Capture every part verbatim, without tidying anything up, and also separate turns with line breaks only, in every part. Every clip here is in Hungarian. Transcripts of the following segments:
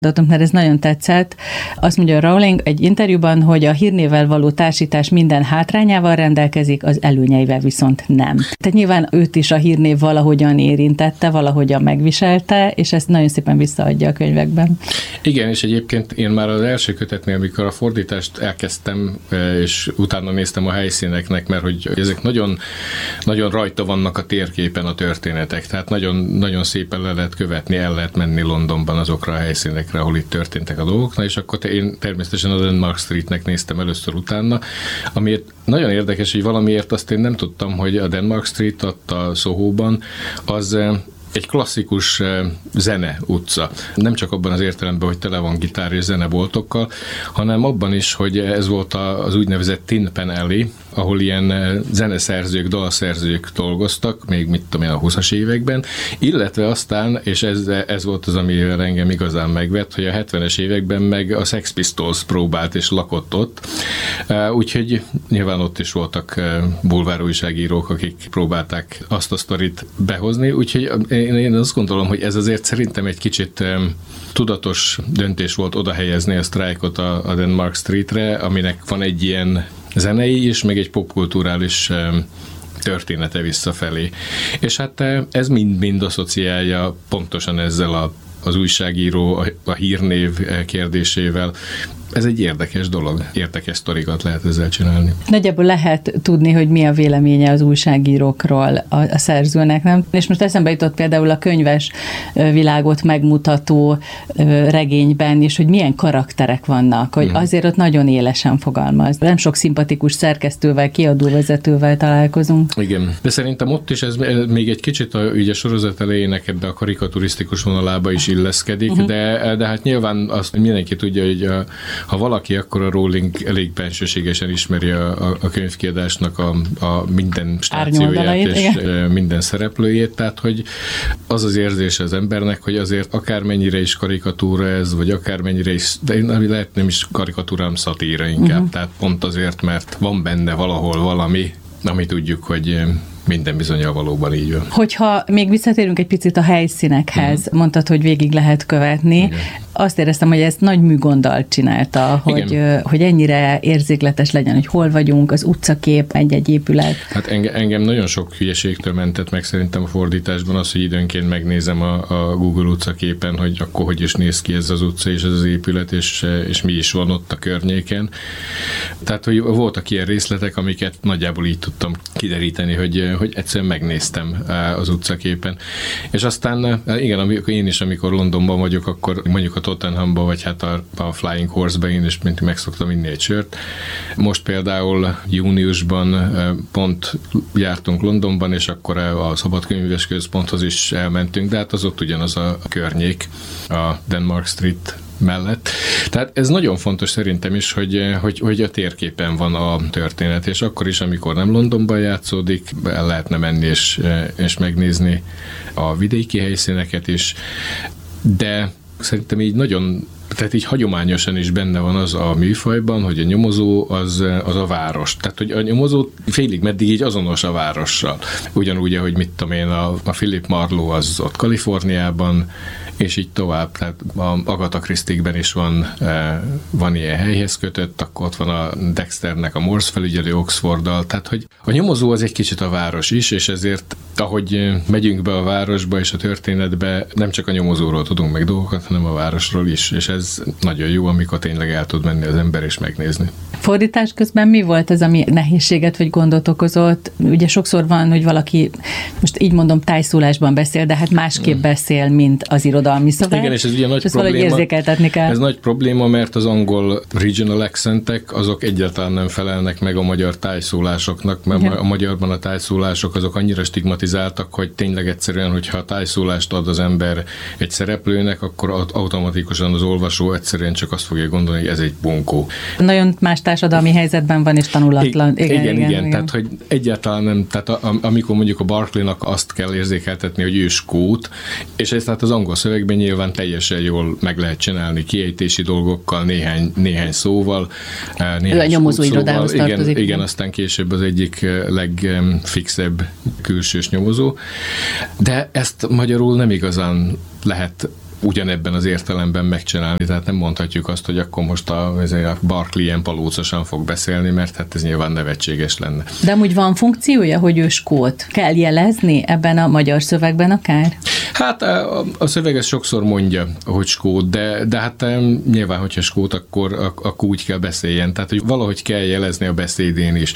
mert ez nagyon tetszett. Azt mondja Rowling egy interjúban, hogy a hírnévvel való társítás minden hátrányával rendelkezik, az előnyeivel viszont nem. Tehát nyilván őt is a hírnév valahogyan érintette, valahogyan megviselte, és ezt nagyon szépen visszaadja a könyvekben.
Igen, és egyébként én már az első kötetnél, amikor a fordítást elkezdtem, és utána néztem a helyszíneknek, mert hogy ezek nagyon, nagyon rajta vannak a térképen a történetek, tehát nagyon, nagyon szépen le lehet követni, el lehet menni Londonban azokra a helyszínekre, ahol itt történtek a dolgok, na és akkor én természetesen a Denmark Streetnek néztem először utána, amiért nagyon érdekes, hogy valamiért azt én nem tudtam, hogy a Denmark Street ott a Soho-ban az egy klasszikus zene utca. Nem csak abban az értelemben, hogy tele van gitár és zeneboltokkal, hanem abban is, hogy ez volt az úgynevezett Tin Pan Alley, ahol ilyen zeneszerzők, dalszerzők dolgoztak, még mit tudom én, a huszas években, illetve aztán, és ez, ez volt az, amivel engem igazán megvett, hogy a hetvenes években meg a Sex Pistols próbált és lakott ott, úgyhogy nyilván ott is voltak bulvárújságírók, akik próbálták azt a sztorit behozni, úgyhogy én azt gondolom, hogy ez azért szerintem egy kicsit tudatos döntés volt oda helyezni a sztrájkot a, a Denmark Streetre, aminek van egy ilyen zenei is, meg egy popkulturális története visszafelé. És hát ez mind-mind asszociálja pontosan ezzel a, az újságíró, a, a hírnév kérdésével. Ez egy érdekes dolog, érdekes sztorikat lehet ezzel csinálni.
Nagyjából lehet tudni, hogy mi a véleménye az újságírókról a, a szerzőnek, nem? És most eszembe jutott például a könyves világot megmutató regényben is, hogy milyen karakterek vannak, hogy azért ott nagyon élesen fogalmaz. Nem sok szimpatikus szerkesztővel, kiadóvezetővel találkozunk.
Igen, de szerintem ott is ez még egy kicsit a, ugye a sorozat elejének ebbe a karikaturisztikus vonalába is illeszkedik, uh-huh. de, de hát nyilván azt mindenki tudja, hogy a ha valaki, akkor a Rowling elég bensőségesen ismeri a, a, a könyvkiadásnak a, a minden stációját és igen. minden szereplőjét, tehát hogy az az érzése az embernek, hogy azért akármennyire is karikatúra ez, vagy akármennyire is, de lehet nem is karikatúra, hanem szatíra inkább, uh-huh. tehát pont azért, mert van benne valahol valami, ami tudjuk, hogy minden bizonnyal valóban így van.
Hogyha még visszatérünk egy picit a helyszínekhez, uh-huh. mondtad, hogy végig lehet követni. Igen. Azt éreztem, hogy ezt nagy műgonddal csinálta, hogy, hogy ennyire érzékletes legyen, hogy hol vagyunk, az utcakép, egy-egy épület.
Hát engem, engem nagyon sok hülyeségtől mentett meg szerintem a fordításban az, hogy időnként megnézem a, a Google utcaképen, hogy akkor hogy is néz ki ez az utca és ez az épület, és, és mi is van ott a környéken. Tehát, hogy voltak ilyen részletek, amiket nagyjából így tudtam kideríteni, hogy hogy egyszerűen megnéztem az utcaképen. És aztán igen, amikor én is, amikor Londonban vagyok, akkor mondjuk a Tottenhamban, vagy hát a, a Flying Horse-ben én is mint meg szoktam inni egy sört. Most például júniusban pont jártunk Londonban, és akkor a Szabadkönyves Központhoz is elmentünk, de hát az ott ugyanaz a környék, a Denmark Street mellett. Tehát ez nagyon fontos szerintem is, hogy, hogy, hogy a térképen van a történet, és akkor is, amikor nem Londonban játszódik, el lehetne menni és, és megnézni a vidéki helyszíneket is, de szerintem így nagyon, tehát így hagyományosan is benne van az a műfajban, hogy a nyomozó az, az a város. Tehát, hogy a nyomozó félig meddig így azonos a várossal. Ugyanúgy, ahogy mit tudom én, a, a Philip Marlowe az ott Kaliforniában, és így tovább. Tehát a Agatha Christie-ben is van, van ilyen helyhez kötött, akkor ott van a Dexternek a Morse felügyelő Oxforddal, tehát hogy a nyomozó az egy kicsit a város is, és ezért ahogy megyünk be a városba és a történetbe, nem csak a nyomozóról tudunk meg dolgokat, hanem a városról is, és ez nagyon jó, amikor tényleg el tud menni az ember és megnézni.
Fordítás közben mi volt az, ami nehézséget vagy gondot okozott? Ugye sokszor van, hogy valaki, most így mondom, tájszólásban beszél, de hát másképp beszél, mint az irodalmi szöveg.
Igen, és ez ugye nagy
és
probléma.
Érzékeltetni kell.
Ez nagy probléma, mert az angol regional accentek, azok egyáltalán nem felelnek meg a magyar tájszólásoknak, mert igen. a magyarban a tájszólások azok annyira stigmatizáltak, hogy tényleg egyszerűen, hogyha a tájszólást ad az ember egy szereplőnek, akkor automatikusan az olvasó egyszerűen csak azt fogja gondolni, hogy ez egy bunkó.
Nagyon más társadalmi helyzetben van, és tanulatlan.
Igen, igen, igen, igen, igen. Tehát, hogy egyáltalán nem, tehát a, amikor mondjuk a Barclaynak azt kell érzékeltetni, hogy ő skót, és ez tehát az angol szövegben nyilván teljesen jól meg lehet csinálni kiejtési dolgokkal, néhány, néhány szóval, néhány
ő a nyomozóirodához tartozik.
Igen, igen, aztán később az egyik legfixebb külsős nyomozó. De ezt magyarul nem igazán lehet ugyanebben az értelemben megcsinálni, tehát nem mondhatjuk azt, hogy akkor most a, a Barkley ilyen palócosan fog beszélni, mert hát ez nyilván nevetséges lenne.
De amúgy van funkciója, hogy ő skót? Kell jelezni ebben a magyar szövegben akár?
Hát a, a szöveg ezt sokszor mondja, hogy skót, de, de hát nyilván, hogyha skót, akkor, akkor úgy kell beszéljen, tehát hogy valahogy kell jelezni a beszédén is.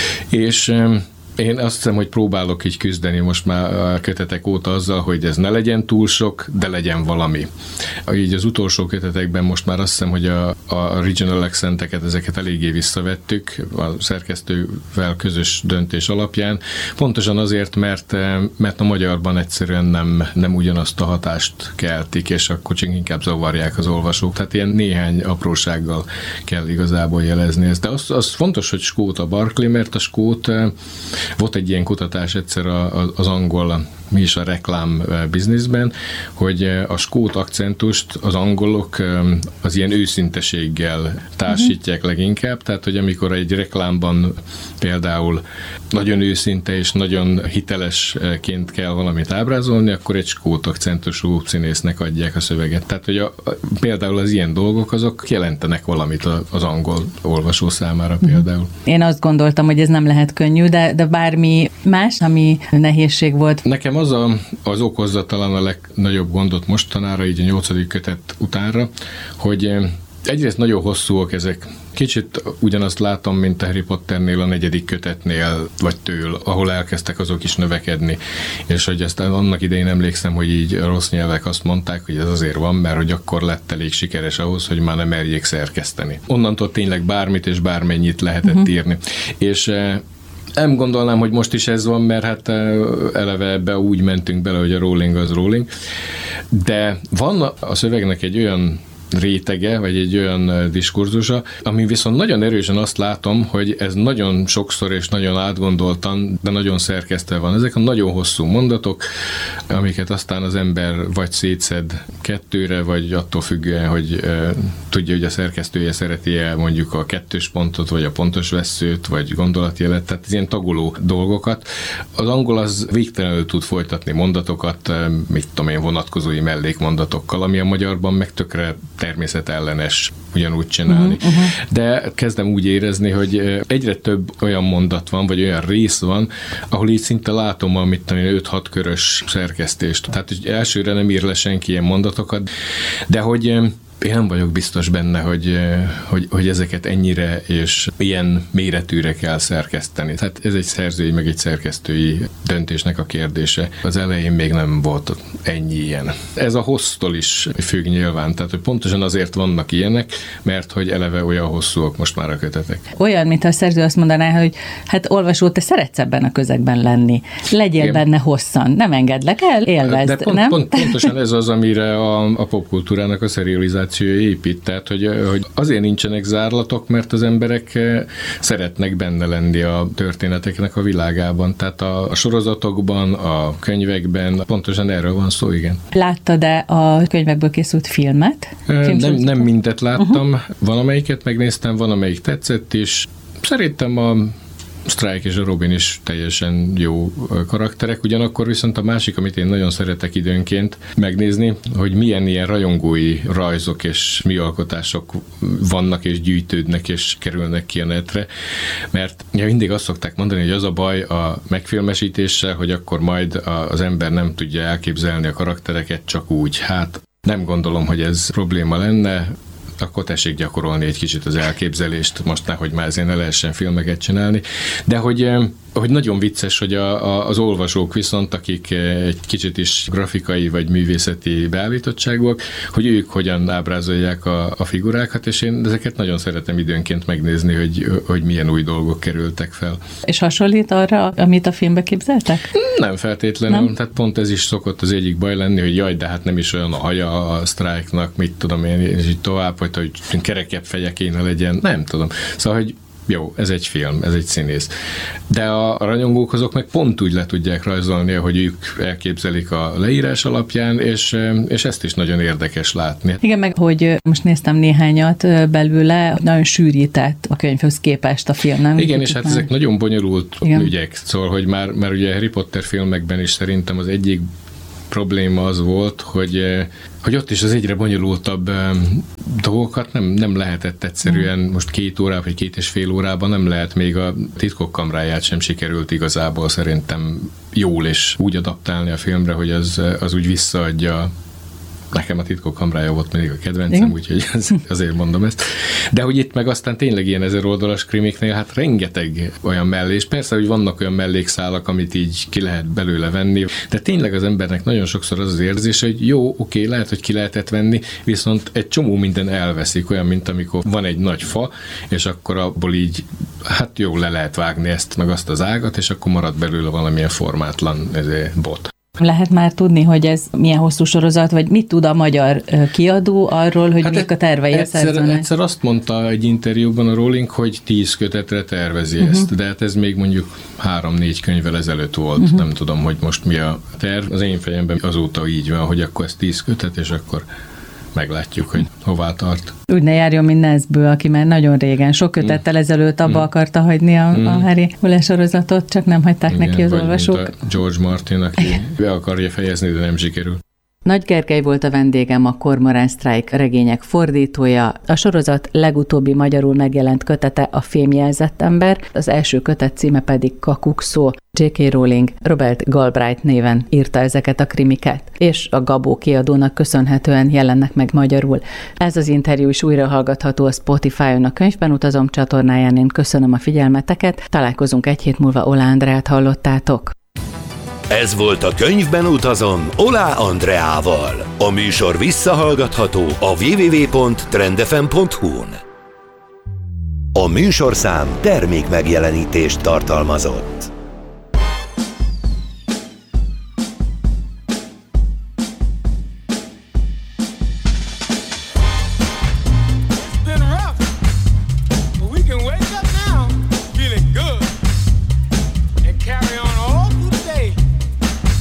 És én azt hiszem, hogy próbálok így küzdeni most már a kötetek óta azzal, hogy ez ne legyen túl sok, de legyen valami. Így az utolsó kötetekben most már azt hiszem, hogy a, a regional accenteket, ezeket eléggé visszavettük a szerkesztővel közös döntés alapján. Pontosan azért, mert, mert a magyarban egyszerűen nem, nem ugyanazt a hatást keltik, és akkor csak inkább zavarják az olvasók. Tehát ilyen néhány aprósággal kell igazából jelezni ezt. De az, az fontos, hogy skót a Barkley, mert a skót volt egy ilyen kutatás egyszer az angol, mi is a reklám bizniszben, hogy a skót akcentust az angolok az ilyen őszinteséggel társítják leginkább, tehát hogy amikor egy reklámban például nagyon őszinte és nagyon hitelesként kell valamit ábrázolni, akkor egy skót akcentusú színésznek adják a szöveget. Tehát, hogy a, például az ilyen dolgok azok jelentenek valamit az angol olvasó számára például.
Én azt gondoltam, hogy ez nem lehet könnyű, de, de bármi más, ami nehézség volt.
Nekem az a, az okozza talán a legnagyobb gondot mostanára, így a nyolcadik kötet utánra, hogy egyrészt nagyon hosszúak ezek. Kicsit ugyanazt látom, mint a Harry Potternél, a negyedik kötetnél, vagy től, ahol elkezdtek azok is növekedni. És hogy aztán annak idején emlékszem, hogy így a rossz nyelvek azt mondták, hogy ez azért van, mert hogy akkor lett elég sikeres ahhoz, hogy már nem merjék szerkeszteni. Onnantól tényleg bármit és bármennyit lehetett uh-huh. írni. És nem gondolnám, hogy most is ez van, mert hát eleve ebbe úgy mentünk bele, hogy a rolling az rolling. De van a szövegnek egy olyan rétege, vagy egy olyan diskurzusa, ami viszont nagyon erősen azt látom, hogy ez nagyon sokszor és nagyon átgondoltan, de nagyon szerkesztve van. Ezek a nagyon hosszú mondatok, amiket aztán az ember vagy szétszed kettőre, vagy attól függően, hogy e, tudja, hogy a szerkesztője szereti-e mondjuk a kettős pontot, vagy a pontos vesszőt, vagy gondolatjelet, tehát ez ilyen tagoló dolgokat. Az angol az végtelenül tud folytatni mondatokat, mit tudom én, vonatkozói mellékmondatokkal, ami a magyarban meg tökre természetellenes ugyanúgy csinálni. Uh-huh, uh-huh. De kezdem úgy érezni, hogy egyre több olyan mondat van, vagy olyan rész van, ahol így szinte látom a mit tudom én, öt-hat körös szerkesztést. Tehát hogy elsőre nem ír le senki ilyen mondatokat, de hogy én nem vagyok biztos benne, hogy, hogy, hogy ezeket ennyire és ilyen méretűre kell szerkeszteni. Tehát ez egy szerzői, meg egy szerkesztői döntésnek a kérdése. Az elején még nem volt ennyi ilyen. Ez a hossztól is függ nyilván, tehát hogy pontosan azért vannak ilyenek, mert hogy eleve olyan hosszúak most már a kötetek. Olyan, mint a szerző azt mondaná, hogy hát olvasó, te szeretsz ebben a közegben lenni. Legyél igen. benne hosszan, nem engedlek el, élvezd, de pont, nem? Pont, pontosan ez az, amire a, a popkultúrának a szerializáció épít, tehát hogy, hogy azért nincsenek zárlatok, mert az emberek szeretnek benne lenni a történeteknek a világában, tehát a, a sorozatokban, a könyvekben, pontosan erről van szó, igen. Láttad-e a könyvekből készült filmet? Nem, nem mindet láttam, uh-huh. van amelyiket megnéztem, van amelyik tetszett is. Szerintem a Strike és a Robin is teljesen jó karakterek, ugyanakkor viszont a másik, amit én nagyon szeretek időnként megnézni, hogy milyen ilyen rajongói rajzok és műalkotások vannak és gyűjtődnek és kerülnek ki a netre, mert ja, mindig azt szokták mondani, hogy az a baj a megfilmesítéssel, hogy akkor majd az ember nem tudja elképzelni a karaktereket csak úgy. Hát nem gondolom, hogy ez probléma lenne, akkor tessék gyakorolni egy kicsit az elképzelést, most nehogy már ezért ne lehessen filmeket csinálni, de hogy, hogy nagyon vicces, hogy a, a, az olvasók viszont, akik egy kicsit is grafikai vagy művészeti beállítottságúak, hogy ők hogyan ábrázolják a, a figurákat, és én ezeket nagyon szeretem időnként megnézni, hogy, hogy milyen új dolgok kerültek fel. És hasonlít arra, amit a filmbe képzeltek? Nem feltétlenül, nem? Tehát pont ez is szokott az egyik baj lenni, hogy jaj, de hát nem is olyan a haja a Strike-nak, mit tudom én, és így tovább, hogy, hogy kerekebb feje kéne legyen, nem tudom. Szóval, hogy jó, ez egy film, ez egy színész. De a rajongók azok meg pont úgy le tudják rajzolni, hogy ők elképzelik a leírás alapján, és, és ezt is nagyon érdekes látni. Igen, meg hogy most néztem néhányat belőle, nagyon sűrített a könyvhöz képest a film, nem? Igen, és hát már ezek nagyon bonyolult igen. ügyek, szóval, hogy már, már ugye Harry Potter filmekben is szerintem az egyik probléma az volt, hogy, hogy ott is az egyre bonyolultabb dolgokat nem, nem lehetett egyszerűen most két órában, vagy két és fél órában nem lehet, még a Titkok kamráját sem sikerült igazából szerintem jól és úgy adaptálni a filmre, hogy az, az úgy visszaadja. Nekem a Titkok kamrája volt mindig a kedvencem, úgyhogy az, azért mondom ezt. De hogy itt meg aztán tényleg ilyen ezer oldalas krimiknél, hát rengeteg olyan mellés. Persze, hogy vannak olyan mellékszálak, amit így ki lehet belőle venni, de tényleg az embernek nagyon sokszor az az érzés, hogy jó, oké, lehet, hogy ki lehetett venni, viszont egy csomó minden elveszik, olyan, mint amikor van egy nagy fa, és akkor abból így, hát jó, le lehet vágni ezt, meg azt az ágat, és akkor marad belőle valamilyen formátlan ezért bot.
Lehet már tudni, hogy ez milyen hosszú sorozat, vagy mit tud a magyar kiadó arról, hogy hát mik a tervei a szerzőnek?
Egyszer azt mondta egy interjúban a Rowling, hogy tíz kötetre tervezi uh-huh. ezt, de hát ez még mondjuk három-négy könyvvel ezelőtt volt. Uh-huh. Nem tudom, hogy most mi a terv. Az én fejemben azóta így van, hogy akkor ez tíz kötet, és akkor meglátjuk, hogy hová tart.
Úgy ne járjon, mint Nesbő, aki már nagyon régen, sok kötettel ezelőtt abba mm. akarta hagyni a, mm. a Harry Hole sorozatot, csak nem hagyták igen, neki az olvasók.
George Martin, aki be akarja fejezni, de nem sikerül.
Nagy Gergely volt a vendégem, a Kormorán Strike regények fordítója. A sorozat legutóbbi magyarul megjelent kötete a Fémjelzett ember, az első kötet címe pedig Kakukszó. jé ká. Rowling Robert Galbraith néven írta ezeket a krimiket, és a Gabó kiadónak köszönhetően jelennek meg magyarul. Ez az interjú is újra hallgatható a Spotify-on, a Könyvben utazom csatornáján. Én köszönöm a figyelmeteket, találkozunk egy hét múlva. Oláh Andreát hallottátok.
Ez volt a Könyvben utazom Oláh Andreával. A műsor visszahallgatható a double-u double-u double-u pont trend f m pont h u-n. A műsorszám termék megjelenítést tartalmazott.